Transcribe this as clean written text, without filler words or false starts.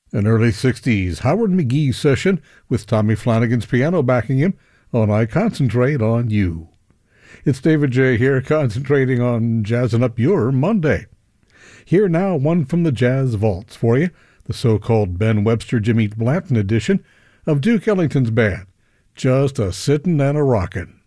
An early 60s Howard McGhee session with Tommy Flanagan's piano backing him on I Concentrate on You. It's David J. here, concentrating on jazzing up your Monday. Here now, one from the Jazz Vaults for you, the so-called Ben Webster Jimmy Blanton edition of Duke Ellington's band, Just a Sittin' and a Rockin'.